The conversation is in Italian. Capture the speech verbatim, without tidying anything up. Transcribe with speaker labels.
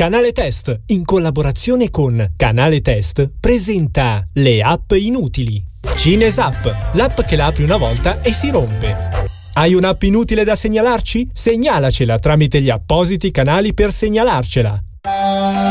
Speaker 1: Canale Test, in collaborazione con Canale Test, presenta le app inutili. Cinesapp, l'app che la apri una volta e si rompe. Hai un'app inutile da segnalarci? Segnalacela tramite gli appositi canali per segnalarcela.